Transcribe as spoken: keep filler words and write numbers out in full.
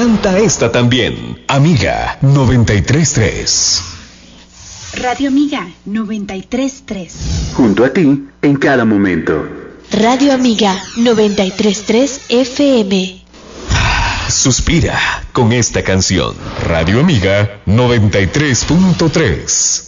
Canta esta también. Amiga noventa y tres punto tres. Radio Amiga noventa y tres punto tres. Junto a ti en cada momento. Radio Amiga noventa y tres punto tres F M. Suspira con esta canción. Radio Amiga noventa y tres punto tres.